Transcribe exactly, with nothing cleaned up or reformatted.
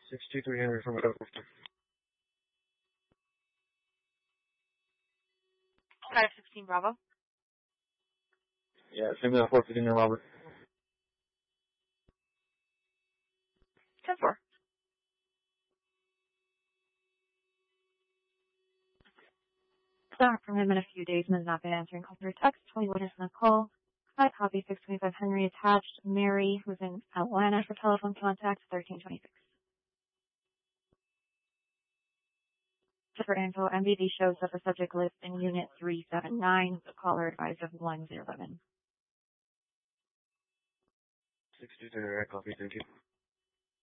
six two three Henry from Atlanta. five sixteen Bravo. Yeah, same with four fifteen Robert. ten four. Back from him in a few days and has not been answering calls or texts. twenty-one is on the call. I copy six twenty-five Henry attached. Mary, who's in Atlanta for telephone contact, thirteen twenty-six. For info, M V D shows up a subject list in Unit three seven nine, the caller advised of one zero seven. six two three, I copy, thank you.